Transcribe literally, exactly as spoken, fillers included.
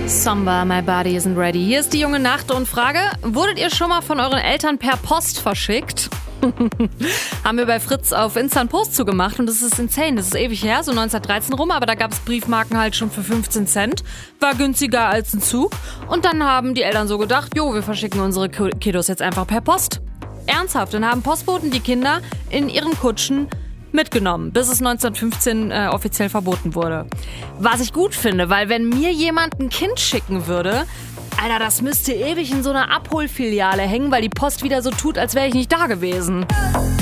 Samba, my body isn't ready. Hier ist die junge Nacht und Frage, wurdet ihr schon mal von euren Eltern per Post verschickt? Haben wir bei Fritz auf Insta einen Post zugemacht und das ist insane, das ist ewig her, so neunzehnhundertdreizehn rum, aber da gab es Briefmarken halt schon für fünfzehn Cent, war günstiger als ein Zug und dann haben die Eltern so gedacht, jo, wir verschicken unsere Kiddos jetzt einfach per Post. Ernsthaft, dann haben Postboten die Kinder in ihren Kutschen mitgenommen, bis es neunzehnhundertfünfzehn äh, offiziell verboten wurde. Was ich gut finde, weil wenn mir jemand ein Kind schicken würde, Alter, das müsste ewig in so einer Abholfiliale hängen, weil die Post wieder so tut, als wäre ich nicht da gewesen.